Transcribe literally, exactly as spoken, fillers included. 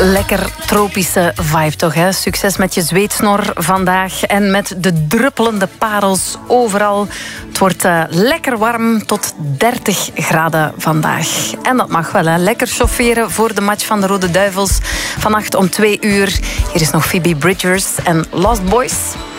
Lekker tropische vibe toch, hè? Succes met je zweetsnor vandaag en met de druppelende parels overal. Het wordt uh, lekker warm, tot dertig graden vandaag. En dat mag wel, hè? Lekker chaufferen voor de match van de Rode Duivels. Vannacht om twee uur. Hier is nog Phoebe Bridgers en Lost Boys.